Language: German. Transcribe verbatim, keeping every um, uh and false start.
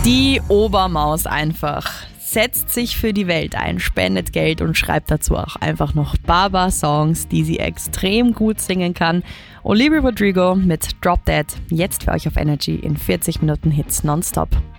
Die Obermaus einfach. Setzt sich für die Welt ein, spendet Geld und schreibt dazu auch einfach noch Baba-Songs, die sie extrem gut singen kann. Olivia Rodrigo mit Drop Dead, jetzt für euch auf Energy in vierzig Minuten Hits nonstop.